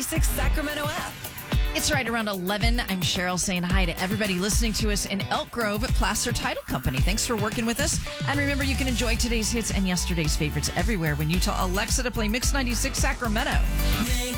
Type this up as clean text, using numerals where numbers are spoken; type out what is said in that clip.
96 Sacramento app. It's right around 11. I'm Cheryl saying hi to everybody listening to us in Elk Grove at Placer Title Company. Thanks for working with us. And remember, you can enjoy today's hits and yesterday's favorites everywhere when you tell Alexa to play Mix 96 Sacramento. Mix